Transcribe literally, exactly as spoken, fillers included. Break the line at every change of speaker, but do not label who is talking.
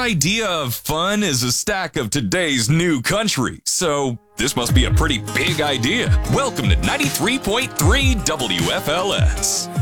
idea of fun is a stack of today's new country, so this must be a pretty big idea. Welcome to ninety-three point three W F L S.